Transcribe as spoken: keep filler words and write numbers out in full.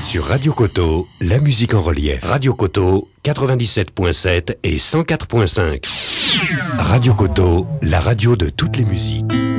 Sur Radio Coteau, la musique en relief. Radio Coteau, quatre-vingt-dix-sept virgule sept et cent quatre virgule cinq. Radio Coteau, la radio de toutes les musiques.